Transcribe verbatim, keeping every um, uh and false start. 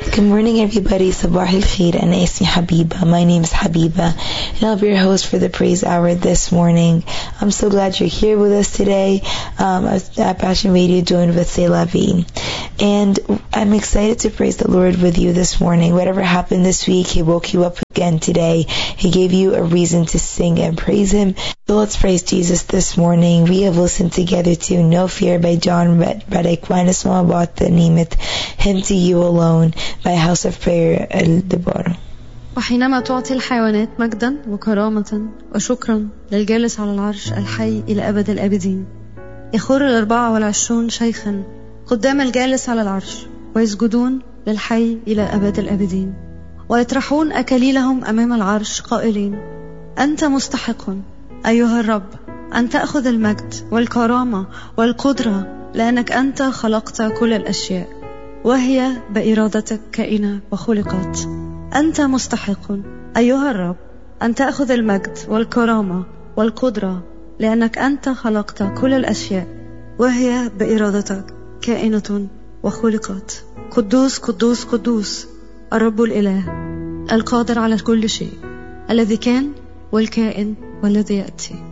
Good morning, everybody. Sabah al-Khair, and اسمي Habiba. My name is Habiba, and I'll be your host for the Praise Hour this morning. I'm so glad you're here with us today um, at Passion Radio, joined with C'est La Vie. And I'm excited to praise the Lord with you this morning. Whatever happened this week, He woke you up again today. He gave you a reason to sing and praise Him. So let's praise Jesus this morning. We have listened together to No Fear by John Reddick. Why not small about the name it Him to You Alone by House of Prayer الدبارة. وحينما تعطي الحيوانات مجدا وكرامة وشكرا للجالس على العرش الحي إلى أبد الآبدين، يخر الأربعة والعشرون شيخا قدام الجالس على العرش ويسجدون للحي إلى أبد الآبدين، ويطرحون أكاليلهم أمام العرش قائلين: أنت مستحق أيها الرب أن تأخذ المجد والكرامة والقدرة، لأنك أنت خلقت كل الأشياء وهي بإرادتك كائنة وخلقت. أنت مستحق أيها الرب أن تأخذ المجد والكرامة والقدرة، لأنك أنت خلقت كل الأشياء وهي بإرادتك كائنة وخلقت. قدوس قدوس قدوس الرب الإله القادر على كل شيء، الذي كان والكائن والذي يأتي.